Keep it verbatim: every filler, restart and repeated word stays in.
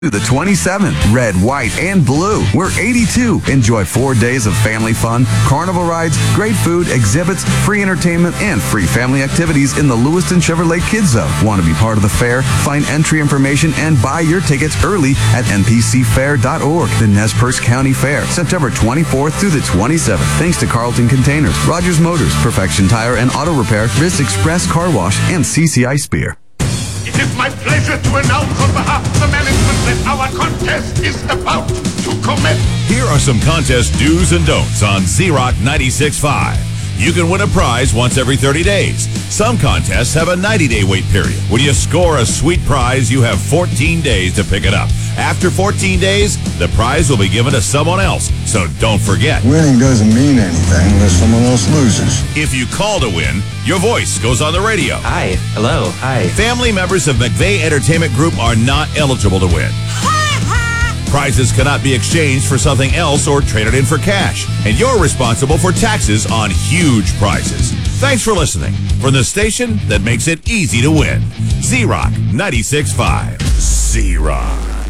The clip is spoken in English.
The twenty-seventh, red, white, and blue. We're eighty-two. Enjoy four days of family fun, carnival rides, great food, exhibits, free entertainment, and free family activities in the Lewiston Chevrolet Kids Zone. Want to be part of the fair? Find entry information and buy your tickets early at n p c fair dot org. The Nez Perce County Fair, September twenty-fourth through the twenty-seventh. Thanks to Carlton Containers, Rogers Motors, Perfection Tire and Auto Repair, Riss Express Car Wash, and C C I Spear. It is my pleasure to announce on behalf of the management that our contest is about to commence. Here are some contest do's and don'ts on Z-Rock ninety-six point five. You can win a prize once every thirty days. Some contests have a ninety-day wait period. When you score a sweet prize, you have fourteen days to pick it up. After fourteen days, the prize will be given to someone else, so don't forget. Winning doesn't mean anything unless someone else loses. If you call to win, your voice goes on the radio. Hi. Hello. Hi. Family members of McVeigh Entertainment Group are not eligible to win. Prizes cannot be exchanged for something else or traded in for cash. And you're responsible for taxes on huge prizes. Thanks for listening. From the station that makes it easy to win. Z-Rock ninety-six point five. Z-Rock.